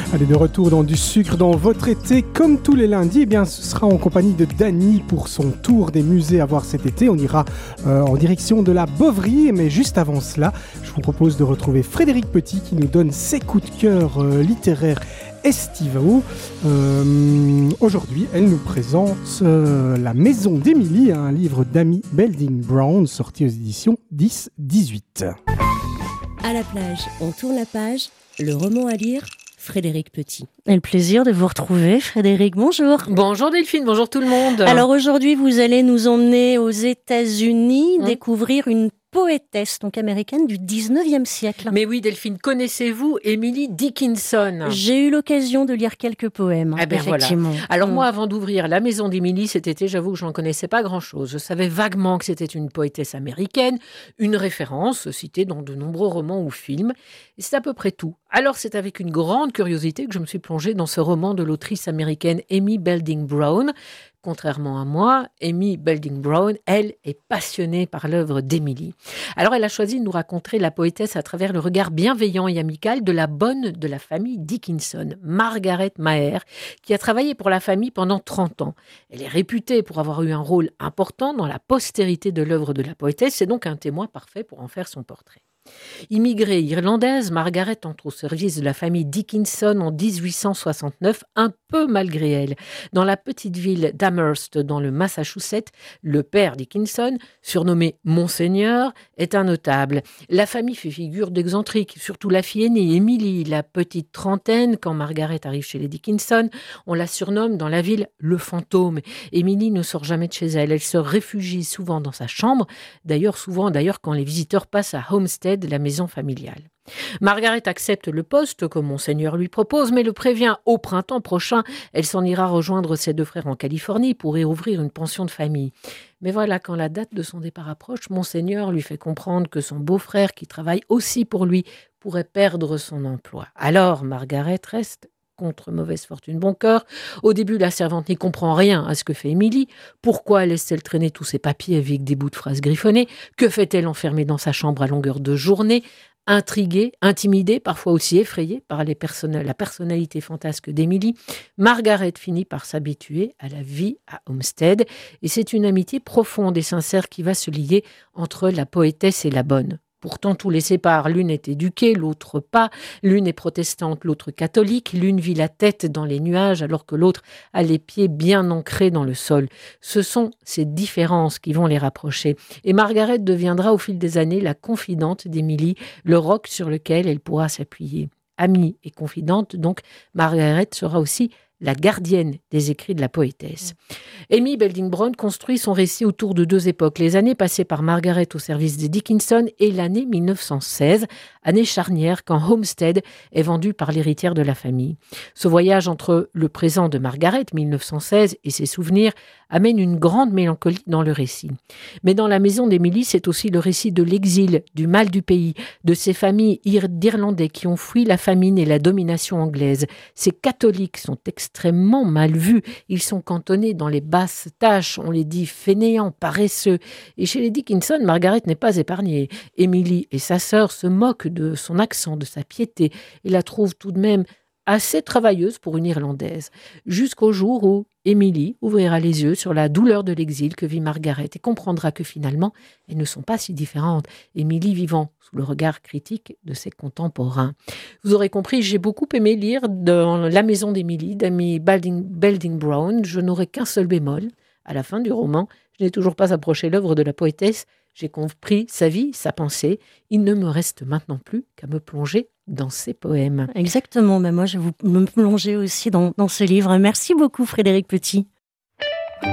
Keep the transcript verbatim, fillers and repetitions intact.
Allez, de retour dans du sucre dans votre été, comme tous les lundis, eh bien, ce sera en compagnie de Dany pour son tour des musées à voir cet été. On ira euh, en direction de la Boverie, mais juste avant cela, je vous propose de retrouver Frédéric Petit qui nous donne ses coups de cœur euh, littéraires estivaux. Euh, aujourd'hui, elle nous présente euh, La Maison d'Émilie, un livre d'Amy Belding Brown, sorti aux éditions dix dix-huit. À la plage, on tourne la page, le roman à lire, Frédéric Petit. Et le plaisir de vous retrouver, Frédéric. Bonjour. Bonjour Delphine, bonjour tout le monde. Alors aujourd'hui, vous allez nous emmener aux États-Unis, mmh. découvrir une poétesse donc américaine du dix-neuvième siècle. Mais oui Delphine, connaissez-vous Emily Dickinson ? J'ai eu l'occasion de lire quelques poèmes, eh ben effectivement. Voilà. Alors mmh. moi, avant d'ouvrir La Maison d'Emily cet été, j'avoue que je n'en connaissais pas grand-chose. Je savais vaguement que c'était une poétesse américaine, une référence citée dans de nombreux romans ou films. Et c'est à peu près tout. Alors c'est avec une grande curiosité que je me suis plongée dans ce roman de l'autrice américaine Amy Belding Brown. Contrairement à moi, Amy Belding Brown, elle, est passionnée par l'œuvre d'Emily. Alors, elle a choisi de nous raconter la poétesse à travers le regard bienveillant et amical de la bonne de la famille Dickinson, Margaret Maher, qui a travaillé pour la famille pendant trente ans. Elle est réputée pour avoir eu un rôle important dans la postérité de l'œuvre de la poétesse. C'est donc un témoin parfait pour en faire son portrait. Immigrée irlandaise, Margaret entre au service de la famille Dickinson en dix-huit cent soixante-neuf, un peu malgré elle. Dans la petite ville d'Amherst, dans le Massachusetts, le père Dickinson, surnommé Monseigneur, est un notable. La famille fait figure d'excentrique, surtout la fille aînée, Emily, la petite trentaine. Quand Margaret arrive chez les Dickinson, on la surnomme dans la ville le fantôme. Emily ne sort jamais de chez elle, elle se réfugie souvent dans sa chambre, d'ailleurs souvent d'ailleurs quand les visiteurs passent à Homestead, la maison familiale. Margaret accepte le poste que Monseigneur lui propose, mais le prévient au printemps prochain. Elle s'en ira rejoindre ses deux frères en Californie pour y ouvrir une pension de famille. Mais voilà, quand la date de son départ approche, Monseigneur lui fait comprendre que son beau-frère, qui travaille aussi pour lui, pourrait perdre son emploi. Alors, Margaret reste contre mauvaise fortune bon cœur. Au début, la servante n'y comprend rien à ce que fait Émilie. Pourquoi laisse-t-elle traîner tous ses papiers avec des bouts de phrases griffonnés ? Que fait-elle enfermée dans sa chambre à longueur de journée ? Intriguée, intimidée, parfois aussi effrayée par les person- la personnalité fantasque d'Émilie, Margaret finit par s'habituer à la vie à Homestead. Et c'est une amitié profonde et sincère qui va se lier entre la poétesse et la bonne. Pourtant, tout les sépare. L'une est éduquée, l'autre pas. L'une est protestante, l'autre catholique. L'une vit la tête dans les nuages, alors que l'autre a les pieds bien ancrés dans le sol. Ce sont ces différences qui vont les rapprocher. Et Margaret deviendra au fil des années la confidente d'Emily, le roc sur lequel elle pourra s'appuyer. Amie et confidente, donc, Margaret sera aussi la gardienne des écrits de la poétesse. Amy Belding Brown construit son récit autour de deux époques, les années passées par Margaret au service des Dickinson et l'année mille neuf cent seize, année charnière quand Homestead est vendu par l'héritière de la famille. Ce voyage entre le présent de Margaret, mille neuf cent seize, et ses souvenirs amène une grande mélancolie dans le récit. Mais dans La Maison d'Émilie, c'est aussi le récit de l'exil, du mal du pays, de ces familles d'Irlandais qui ont fui la famine et la domination anglaise. Ces catholiques sont extrêmement mal vus. Ils sont cantonnés dans les basses tâches, on les dit fainéants, paresseux. Et chez les Dickinson, Margaret n'est pas épargnée. Émilie et sa sœur se moquent de son accent, de sa piété, et la trouvent tout de même assez travailleuse pour une Irlandaise, jusqu'au jour où Émilie ouvrira les yeux sur la douleur de l'exil que vit Margaret et comprendra que finalement, elles ne sont pas si différentes, Émilie vivant sous le regard critique de ses contemporains. Vous aurez compris, j'ai beaucoup aimé lire dans La Maison d'Émilie, d'Amy Belding, Belding Brown. Je n'aurai qu'un seul bémol. À la fin du roman, je n'ai toujours pas approché l'œuvre de la poétesse. J'ai compris sa vie, sa pensée. Il ne me reste maintenant plus qu'à me plonger dans ses poèmes. Exactement, mais moi je vais vous me plonger aussi dans, dans ce livre. Merci beaucoup Frédéric Petit.